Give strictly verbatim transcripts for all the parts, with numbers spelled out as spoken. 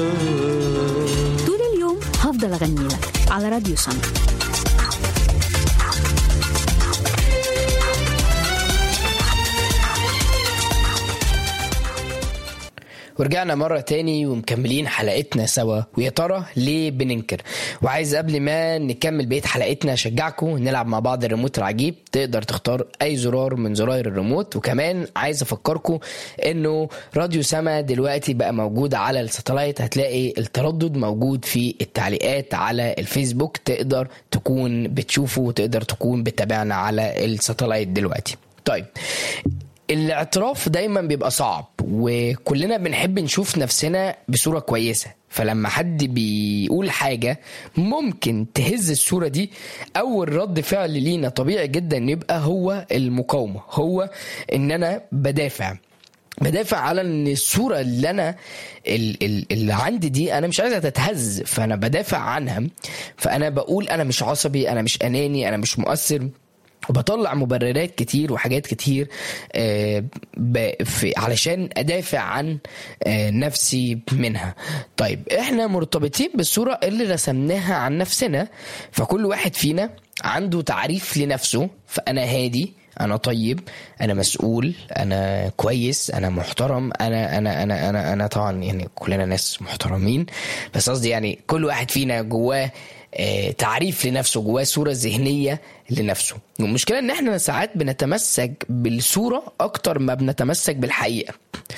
طول اليوم هفضل أغني لك على راديو سما. ورجعنا مرة تاني ومكملين حلقتنا سوا. ويا ترى ليه بننكر؟ وعايز قبل ما نكمل بقية حلقتنا أشجعكم نلعب مع بعض الريموت العجيب. تقدر تختار أي زرار من زراير الريموت. وكمان عايز أفكركم إنه راديو سما دلوقتي بقى موجود على الساتلايت. هتلاقي التردد موجود في التعليقات على الفيسبوك، تقدر تكون بتشوفه وتقدر تكون بتابعنا على الساتلايت دلوقتي. طيب، الاعتراف دايما بيبقى صعب وكلنا بنحب نشوف نفسنا بصورة كويسة. فلما حد بيقول حاجة ممكن تهز الصورة دي، أول رد فعل لينا طبيعي جدا يبقى هو المقاومة، هو إن أنا بدافع بدافع على ان الصورة اللي انا اللي عندي دي انا مش عايزها تتهز، فانا بدافع عنها. فانا بقول انا مش عصبي، انا مش اناني، انا مش مؤثر، وبطلع مبررات كتير وحاجات كتير آه علشان أدافع عن آه نفسي منها. طيب، احنا مرتبطين بالصورة اللي رسمناها عن نفسنا. فكل واحد فينا عنده تعريف لنفسه. فأنا هادي، أنا طيب، أنا مسؤول، أنا كويس، أنا محترم، أنا أنا أنا أنا أنا طبعا يعني كلنا ناس محترمين، بس قصدي يعني كل واحد فينا جواه آه تعريف لنفسه، جواه صورة ذهنية لنفسه. والمشكلة ان احنا ساعات بنتمسك بالصورة اكتر ما بنتمسك بالحقيقة،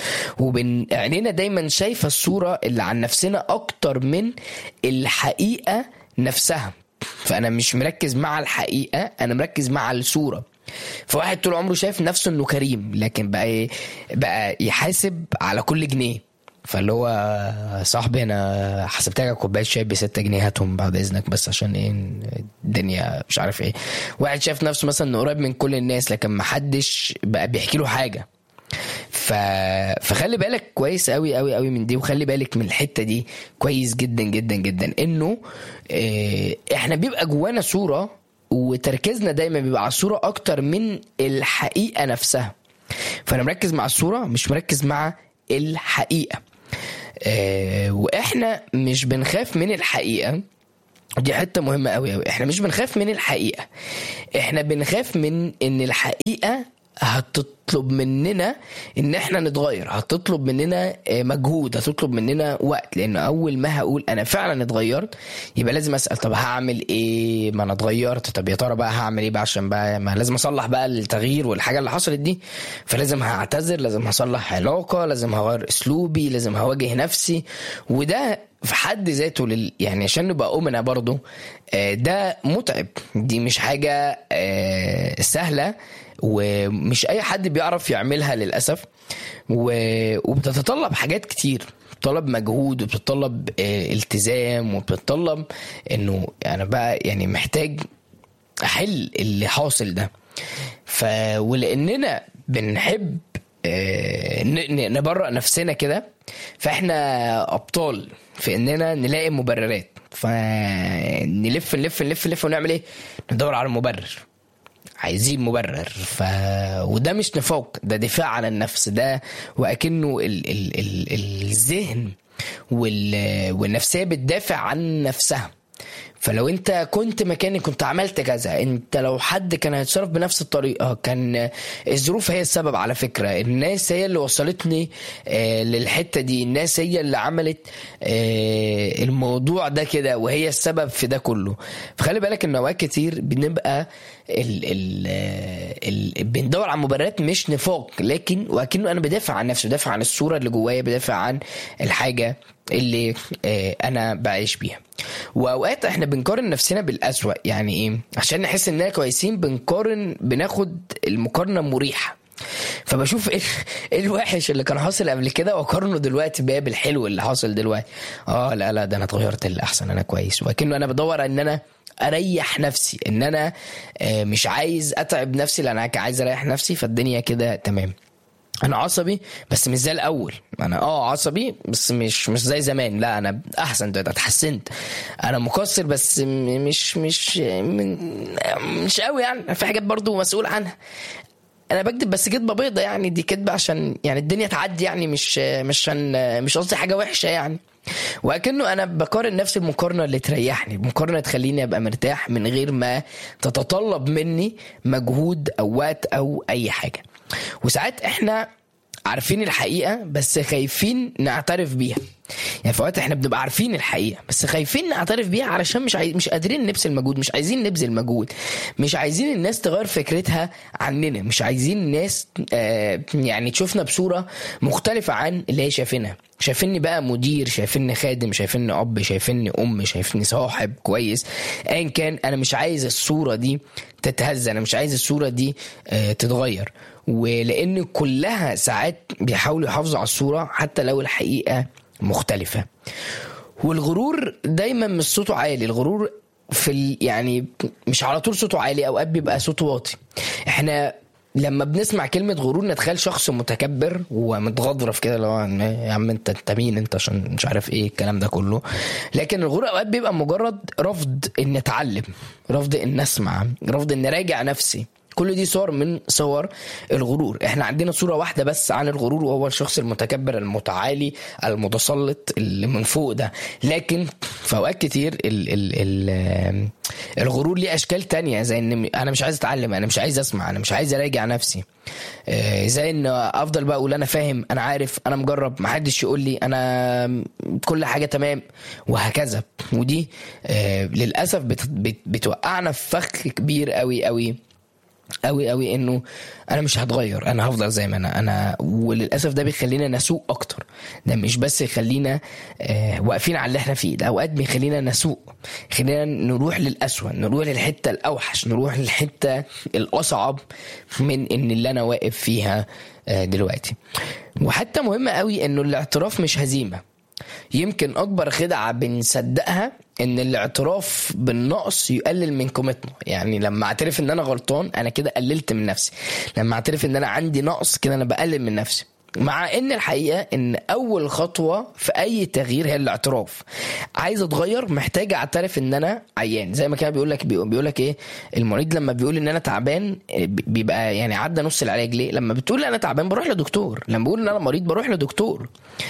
وعينينا دايما شايفة الصورة اللي عن نفسنا اكتر من الحقيقة نفسها. فانا مش مركز مع الحقيقة، انا مركز مع الصورة. فواحد طول عمره شايف نفسه انه كريم، لكن بقى بقى يحاسب على كل جنيه. فاللي هو صاحبي انا حسبتها كوبايه شاي بستة جنيه، هاتهم بعد اذنك بس عشان ايه الدنيا مش عارف ايه. واحد شايف نفسه مثلا انه قريب من كل الناس، لكن ما حدش بقى بيحكي له حاجه. ف... فخلي بالك كويس قوي قوي قوي من دي، وخلي بالك من الحته دي كويس جدا جدا جدا، انه اه احنا بيبقى جوانا صوره، وتركيزنا دايما بيبقى على الصوره اكتر من الحقيقه نفسها. فانا مركز مع الصوره، مش مركز مع الحقيقه. آه واحنا مش بنخاف من الحقيقة، دي حتة مهمة قوي قوي. احنا مش بنخاف من الحقيقة، احنا بنخاف من ان الحقيقة هتطلب مننا ان احنا نتغير، هتطلب مننا مجهود، هتطلب مننا وقت. لان اول ما هقول انا فعلا اتغيرت يبقى لازم اسأل طب هعمل ايه؟ ما انا اتغيرت، طب يا ترى بقى هعمل ايه بقى؟ عشان بقى ما لازم اصلح بقى التغيير والحاجة اللي حصلت دي. فلازم هعتذر، لازم هصلح علاقة، لازم هغير اسلوبي، لازم هواجه نفسي. وده في حد ذاته لل... يعني عشان نبقى أمنا برضو ده متعب، دي مش حاجة سهلة، ومش اي حد بيعرف يعملها للأسف. وبتتطلب حاجات كتير، بتطلب مجهود، وبتطلب التزام، وبتطلب انه يعني بقى يعني محتاج احل اللي حاصل ده. ف ولاننا بنحب نبرأ نفسنا كده، فاحنا ابطال في اننا نلاقي مبررات. فنلف نلف نلف نلف ونعمل ايه؟ ندور على مبرر، عايزين مبرر. ف... وده مش نفاق، ده دفاع عن النفس. ده وأكنه ال... ال... ال... الذهن وال... والنفسية بتدافع عن نفسها. فلو انت كنت مكاني كنت عملت كذا، انت لو حد كان هيتصرف بنفس الطريقة، كان الظروف هي السبب. على فكرة الناس هي اللي وصلتني آه للحتة دي، الناس هي اللي عملت آه الموضوع ده كده، وهي السبب في ده كله. فخلي بالك ان اوقات كتير بنبقى ال ال ال بندور على مبررات مش نفاق، لكن وكأنه انا بدافع عن نفسي، بدافع عن الصورة اللي جوايا، بدافع عن الحاجة اللي آه انا بعيش بيها. واوقات احنا بنقارن نفسنا بالأسوأ. يعني ايه؟ عشان نحس اننا كويسين بنقارن، بناخد المقارنة مريحة. فبشوف ايه الوحش اللي كان حاصل قبل كده واقارنه دلوقتي بقى بالحلو اللي حاصل دلوقتي. اه لا لا ده انا اتغيرت للأحسن، انا كويس. وكأنه انا بدور ان انا اريح نفسي، ان انا آه مش عايز اتعب نفسي، لان انا عايز اريح نفسي. فالدنيا كده تمام. انا عصبي بس مش زي الاول، انا اه عصبي بس مش مش زي زمان، لا انا احسن دلوقتي، اتحسنت. انا مقصر بس مش مش مش قوي، يعني في حاجات برضو مسؤول عنها. انا بكذب بس كذبه بيضه، يعني دي كذبه عشان يعني الدنيا تعدي، يعني مش مش عشان مش قصدي حاجه وحشه يعني. وكأنه انا بقارن نفسي المقارنه اللي تريحني، مقارنه تخليني ابقى مرتاح من غير ما تتطلب مني مجهود او وقت او اي حاجه. وساعات احنا عارفين الحقيقه بس خايفين نعترف بيها. يعني في وقت احنا بنبقى عارفين الحقيقه بس خايفين نعترف بيها علشان مش عايز مش قادرين نبذل مجهود، مش عايزين نبذل مجهود، مش عايزين الناس تغير فكرتها عننا، مش عايزين الناس آه يعني تشوفنا بصوره مختلفه عن اللي هي شايفينها. شايفيني بقى مدير، شايفيني خادم، شايفيني اب، شايفيني ام، شايفيني صاحب كويس، ايا كان. انا مش عايز الصوره دي تتهز، انا مش عايز الصوره دي آه تتغير. ولان كلها ساعات بيحاولوا يحافظوا على الصوره حتى لو الحقيقه مختلفة. والغرور دايما مش صوته عالي، الغرور في ال... يعني مش على طول صوته عالي، اوقات بيبقى صوته واطي. احنا لما بنسمع كلمة غرور نتخيل شخص متكبر ومتغضرف كده، لو يا عم انت انت مين انت عشان مش عارف ايه الكلام ده كله. لكن الغرور اوقات بيبقى مجرد رفض ان اتعلم، رفض ان اسمع، رفض ان راجع نفسي. كل دي صور من صور الغرور. احنا عندنا صورة واحدة بس عن الغرور، وهو الشخص المتكبر المتعالي المتسلط اللي من فوق ده. لكن في اوقات كتير ال ال ال الغرور ليه اشكال تانية، زي ان انا مش عايز اتعلم، انا مش عايز اسمع، انا مش عايز اراجع نفسي، زي ان افضل بقى اقول انا فاهم، انا عارف، انا مجرب، محدش يقول لي، انا كل حاجة تمام، وهكذا. ودي للأسف بتوقعنا في فخ كبير قوي قوي قوي قوي، انه انا مش هتغير، انا هفضل زي ما انا انا وللاسف ده بيخلينا نسوق اكتر. ده مش بس يخلينا آه واقفين على اللي احنا فيه، ده اوقات بيخلينا نسوق، خلينا نروح للأسوأ، نروح للحته الاوحش، نروح للحته الاصعب من ان اللي انا واقف فيها آه دلوقتي. وحتى مهمه قوي انه الاعتراف مش هزيمه. يمكن اكبر خدعه بنصدقها ان الاعتراف بالنقص يقلل من قيمتنا. يعني لما اعترف ان انا غلطان انا كده قللت من نفسي، لما اعترف ان انا عندي نقص كده انا بقلل من نفسي. مع ان الحقيقه ان اول خطوه في اي تغيير هي الاعتراف. عايز اتغير محتاج اعترف ان انا عيان. زي ما كان بيقول لك بيقول لك ايه المريض لما بيقول ان انا تعبان بيبقى يعني عدى نص العلاج. ليه؟ لما بتقول انا تعبان بروح لدكتور، لما بقول ان انا مريض بروح لدكتور.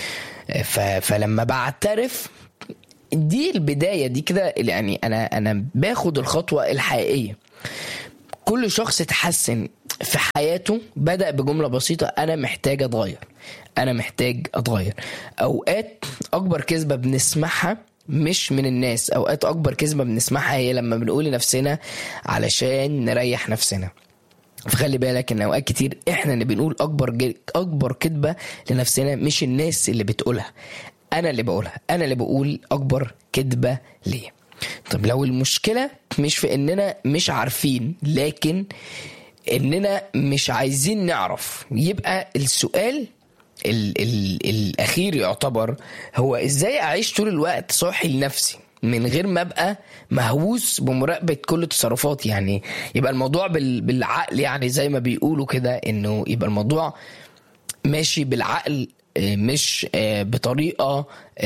فلما بعترف دي البداية دي كده، يعني أنا أنا باخد الخطوة الحقيقية. كل شخص اتحسن في حياته بدأ بجملة بسيطة: أنا محتاج أتغير، أنا محتاج أتغير. أوقات أكبر كذبة بنسمعها مش من الناس، أوقات أكبر كذبة بنسمعها هي لما بنقول لنفسنا علشان نريح نفسنا. فخلي بالك ان اوقات كتير احنا اللي بنقول اكبر اكبر كذبه لنفسنا، مش الناس اللي بتقولها، انا اللي بقولها، انا اللي بقول اكبر كذبه ليه. طب لو المشكله مش في اننا مش عارفين لكن اننا مش عايزين نعرف، يبقى السؤال ال ال الاخير يعتبر هو ازاي اعيش طول الوقت صاحي لنفسي من غير ما ابقى مهووس بمراقبه كل تصرفاتي. يعني يبقى الموضوع بالعقل، يعني زي ما بيقولوا كده، انه يبقى الموضوع ماشي بالعقل مش بطريقه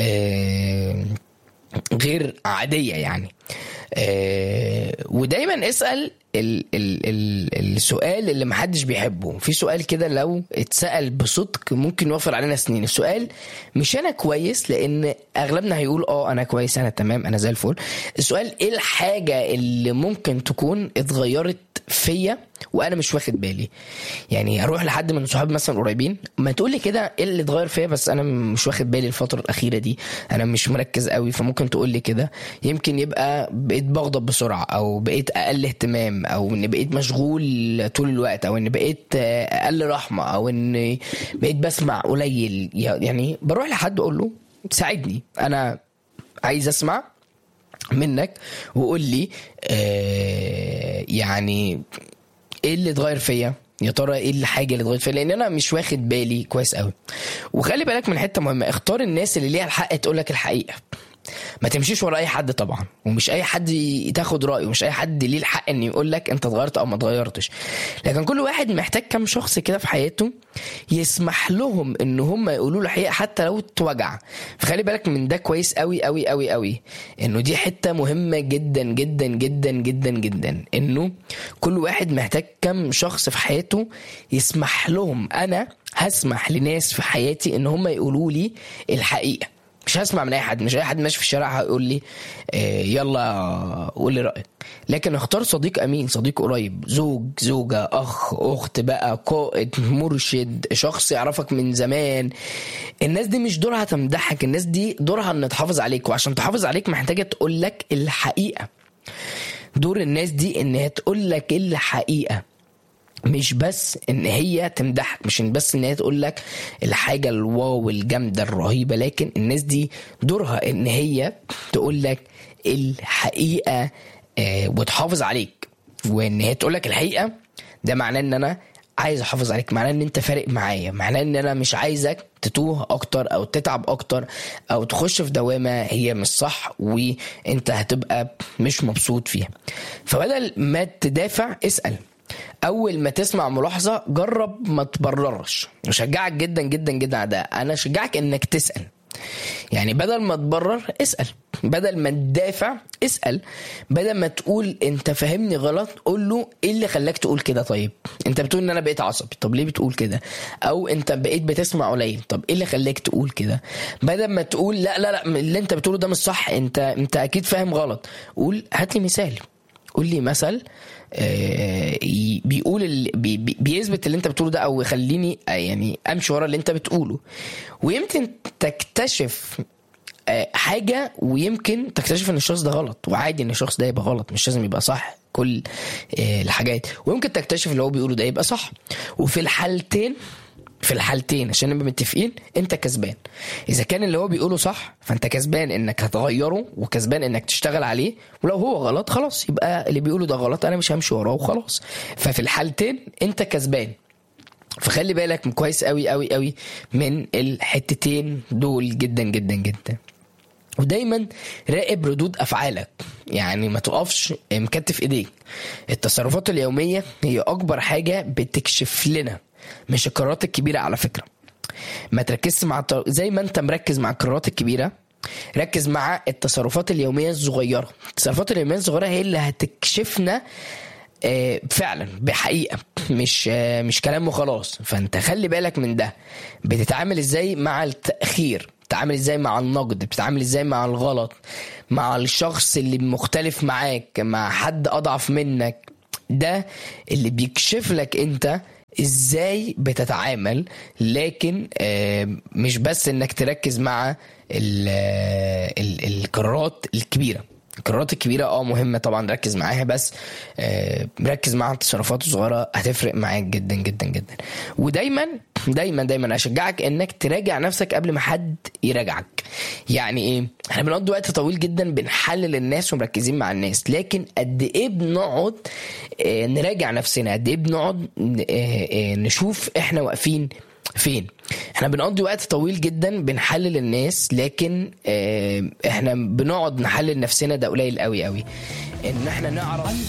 غير عاديه يعني. ودايما اسال ال ال ال السؤال اللي محدش بيحبه. في سؤال كده لو اتسأل بصدق ممكن يوفر علينا سنين. السؤال مش انا كويس، لان اغلبنا هيقول اه انا كويس، انا تمام، انا زي الفل. السؤال ايه الحاجة اللي ممكن تكون اتغيرت فيا وانا مش واخد بالي. يعني اروح لحد من صحابي مثلا قريبين، ما تقول لي كده ايه اللي اتغير فيا بس انا مش واخد بالي الفتره الاخيره دي، انا مش مركز قوي، فممكن تقول لي كده. يمكن يبقى بقيت بغضب بسرعه، او بقيت اقل اهتمام، او ان بقيت مشغول طول الوقت، او ان بقيت اقل رحمه، او ان بقيت بسمع قليل. يعني بروح لحد اقول له ساعدني، انا عايز اسمع منك وقول لي آه يعني ايه اللي اتغير فيا، يا ترى ايه الحاجه اللي اتغيرت فيا، لان انا مش واخد بالي كويس قوي. وخلي بالك من حته مهمه، اختار الناس اللي ليها الحق تقول لك الحقيقه. ما تمشيش ورا اي حد طبعا، ومش اي حد تاخد رايه، ومش اي حد ليه الحق ان يقول لك انت اتغيرت او ما اتغيرتش. لكن كل واحد محتاج كم شخص كده في حياته يسمح لهم ان هم يقولوا له الحقيقه حتى لو اتوجع. فخلي بالك من ده كويس قوي قوي قوي قوي، انه دي حته مهمه جدا جدا جدا جدا جدا، انه كل واحد محتاج كم شخص في حياته يسمح لهم. انا هسمح لناس في حياتي ان هم يقولوا لي الحقيقه، مش هسمع من اي حد. مش اي حد ماشي في الشارع هيقول لي آه يلا قول لي رايك. لكن اختار صديق امين، صديق قريب، زوج، زوجه، اخ، اخت بقى، قائد، مرشد، شخص يعرفك من زمان. الناس دي مش دورها تمدحك، الناس دي دورها ان تحافظ عليك، وعشان تحافظ عليك محتاجه تقول لك الحقيقه. دور الناس دي ان هي تقول لك الحقيقه، مش بس ان هي تمدحك، مش بس ان هي تقول لك الحاجه الواو الجامده الرهيبه، لكن الناس دي دورها ان هي تقول لك الحقيقه آه وتحافظ عليك. وان هي تقول لك الحقيقه ده معناه ان انا عايز احافظ عليك، معناه ان انت فارق معايا، معناه ان انا مش عايزك تتوه اكتر او تتعب اكتر او تخش في دوامه هي مش صح وانت هتبقى مش مبسوط فيها. فبدل ما تدافع اسال. اول ما تسمع ملاحظه جرب ما تبررش. اشجعك جدا جدا جدا على ده. انا اشجعك انك تسال. يعني بدل ما تبرر اسال، بدل ما تدافع اسال، بدل ما تقول انت فاهمني غلط قول له ايه اللي خلاك تقول كده. طيب انت بتقول ان انا بقيت عصبي، طب ليه بتقول كده؟ او انت بقيت بتسمع قليل، طب ايه اللي خلاك تقول كده؟ بدل ما تقول لا لا لا اللي انت بتقوله ده مش صح، انت انت اكيد فاهم غلط، قول هات لي مثال. قول لي مثل آه بيقول اللي بي بيثبت اللي انت بتقوله ده، او يخليني آه يعني امشي ورا اللي انت بتقوله. ويمكن تكتشف آه حاجه، ويمكن تكتشف ان الشخص ده غلط، وعادي ان الشخص ده يبقى غلط، مش لازم يبقى صح كل آه الحاجات. ويمكن تكتشف اللي هو بيقوله ده يبقى صح. وفي الحالتين في الحالتين عشان نبقى متفقين انت كسبان. اذا كان اللي هو بيقوله صح فانت كسبان انك هتغيره، وكسبان انك تشتغل عليه. ولو هو غلط خلاص يبقى اللي بيقوله ده غلط، انا مش همشي وراه وخلاص. ففي الحالتين انت كسبان. فخلي بالك كويس قوي قوي قوي من الحتتين دول جدا جدا جدا. ودايما راقب ردود افعالك، يعني ما تقفش مكتف ايديك. التصرفات اليومية هي اكبر حاجة بتكشف لنا، مش القرارات الكبيرة على فكرة. ما تركزش مع زي ما انت مركز مع القرارات الكبيرة، ركز مع التصرفات اليومية الصغيرة. التصرفات اليومية الصغيرة هي اللي هتكشفنا فعلا بحقيقة، مش مش كلام وخلاص. فانت خلي بالك من ده. بتتعامل ازاي مع التأخير، بتتعامل ازاي مع النقد، بتتعامل ازاي مع الغلط، مع الشخص اللي مختلف معاك، مع حد اضعف منك. ده اللي بيكشف لك انت ازاي بتتعامل. لكن مش بس انك تركز مع القرارات الكبيرة. القرارات الكبيرة اه مهمة طبعا ركز معاها، بس آه مركز مع التصرفات الصغيرة هتفرق معاك جدا جدا جدا. ودايما دايما دايما اشجعك انك تراجع نفسك قبل ما حد يراجعك. يعني ايه؟ احنا بنقضي وقت طويل جدا بنحلل الناس ومركزين مع الناس، لكن قد ايه بنقعد آه نراجع نفسنا؟ قد ايه بنقعد آه آه نشوف احنا واقفين فين؟ احنا بنقضي وقت طويل جدا بنحلل الناس، لكن اه احنا بنقعد نحلل نفسنا ده قليل قوي قوي. ان احنا نعرف